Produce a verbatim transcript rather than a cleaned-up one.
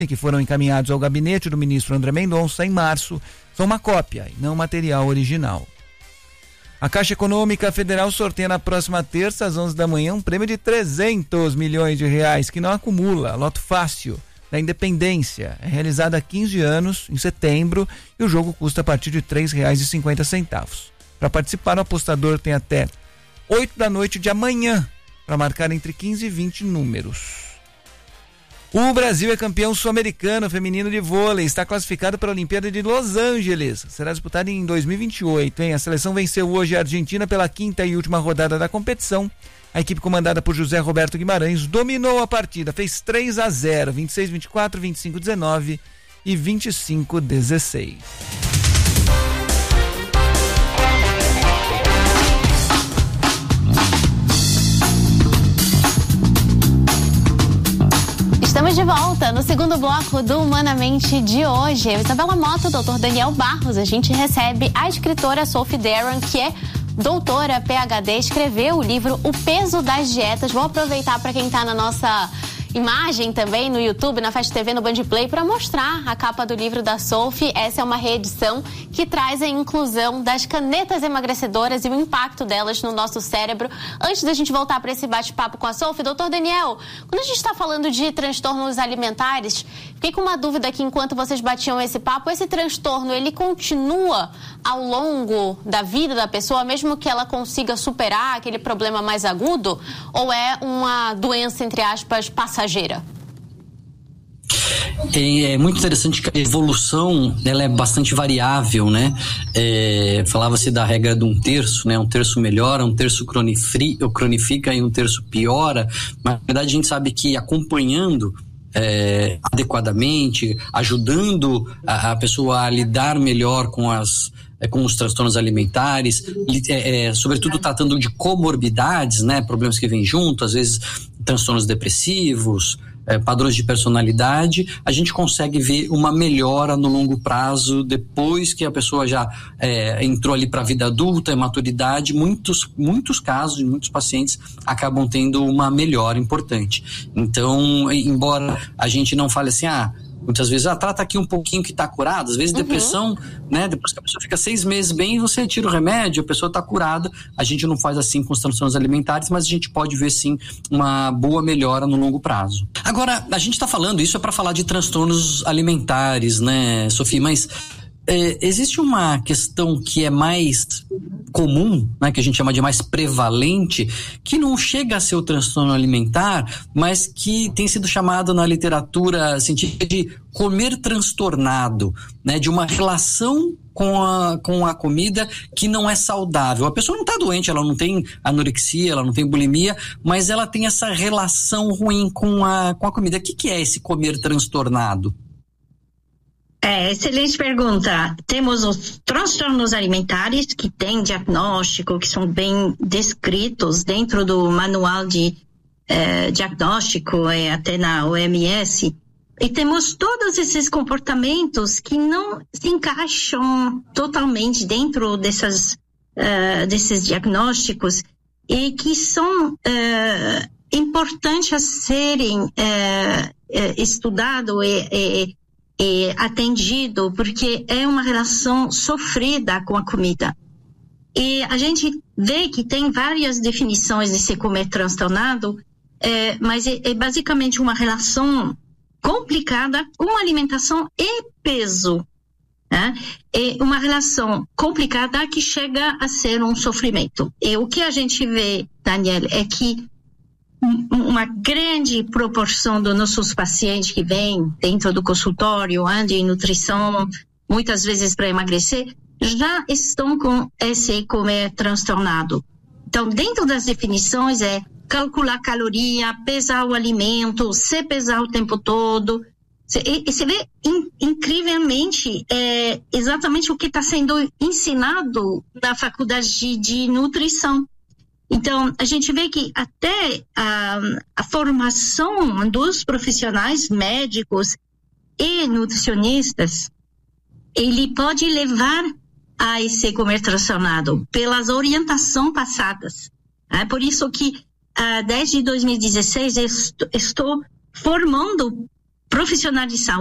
que foram encaminhados ao gabinete do ministro André Mendonça em março são uma cópia e não material original. A Caixa Econômica Federal sorteia na próxima terça, às onze da manhã, um prêmio de trezentos milhões de reais, que não acumula, loto fácil, da Independência. É realizado há quinze anos, em setembro, e o jogo custa a partir de três reais e cinquenta centavos. Para participar, o apostador tem até oito da noite de amanhã, para marcar entre quinze e vinte números. O Brasil é campeão sul-americano feminino de vôlei, está classificado para a Olimpíada de Los Angeles. Será disputada em dois mil e vinte e oito, hein? A seleção venceu hoje a Argentina pela quinta e última rodada da competição. A equipe comandada por José Roberto Guimarães dominou a partida, fez três a zero, vinte e seis a vinte e quatro, vinte e cinco a dezenove e vinte e cinco a dezesseis. Estamos de volta no segundo bloco do Humanamente de hoje. Eu, Isabela Mota, o doutor Daniel Barros, a gente recebe a escritora Sophie Daron, que é doutora P H D, escreveu o livro O Peso das Dietas. Vou aproveitar para quem está na nossa imagem também no YouTube, na Fast T V, no Band Play, para mostrar a capa do livro da Sophie. Essa é uma reedição que traz a inclusão das canetas emagrecedoras e o impacto delas no nosso cérebro. Antes da gente voltar para esse bate-papo com a Sophie, doutor Daniel, quando a gente está falando de transtornos alimentares, fiquei com uma dúvida aqui enquanto vocês batiam esse papo. Esse transtorno, ele continua ao longo da vida da pessoa, mesmo que ela consiga superar aquele problema mais agudo? Ou é uma doença, entre aspas, passageira? É, é muito interessante que a evolução, ela é bastante variável, né? É, falava-se da regra de um terço, né? Um terço melhora, um terço cronifica e um terço piora. Mas, na verdade, a gente sabe que acompanhando é, adequadamente, ajudando a, a pessoa a lidar melhor com as com os transtornos alimentares, é, é, sobretudo tratando de comorbidades, né, problemas que vêm junto, às vezes transtornos depressivos, é, padrões de personalidade, a gente consegue ver uma melhora no longo prazo depois que a pessoa já é, entrou ali para a vida adulta, maturidade. Muitos, muitos casos, muitos pacientes acabam tendo uma melhora importante. Então, embora a gente não fale assim, ah, muitas vezes, ah, trata aqui um pouquinho que está curado. Às vezes, uhum. depressão, né? Depois que a pessoa fica seis meses bem, você tira o remédio, a pessoa está curada. A gente não faz assim com os transtornos alimentares, mas a gente pode ver, sim, uma boa melhora no longo prazo. Agora, a gente está falando, isso é para falar de transtornos alimentares, né, Sophie? Mas é, existe uma questão que é mais comum, né, que a gente chama de mais prevalente, que não chega a ser o transtorno alimentar, mas que tem sido chamado na literatura científica de comer transtornado, né, de uma relação com a, com a comida que não é saudável. A pessoa não está doente, ela não tem anorexia, ela não tem bulimia, mas ela tem essa relação ruim com a, com a comida. O que, que é esse comer transtornado? É, excelente pergunta. Temos os transtornos alimentares que têm diagnóstico, que são bem descritos dentro do manual de eh, diagnóstico, é, até na O M S. E temos todos esses comportamentos que não se encaixam totalmente dentro dessas, uh, desses diagnósticos e que são uh, importantes a serem uh, uh, estudados e, e, e atendidos, porque é uma relação sofrida com a comida. E a gente vê que tem várias definições de se comer transtornado, uh, mas é, é basicamente uma relação complicada com alimentação e peso, né? É uma relação complicada que chega a ser um sofrimento. E o que a gente vê, Daniel, é que uma grande proporção dos nossos pacientes que vêm dentro do consultório, de nutrição, muitas vezes para emagrecer, já estão com esse comer transtornado. Então, dentro das definições é calcular caloria, pesar o alimento, se pesar o tempo todo. E você vê in, incrivelmente é, exatamente o que está sendo ensinado na faculdade de, de nutrição. Então, a gente vê que até a, a formação dos profissionais médicos e nutricionistas, ele pode levar a esse comer transtornado pelas orientações passadas. É por isso que Uh, desde dois mil e dezesseis eu estou formando profissionais de saúde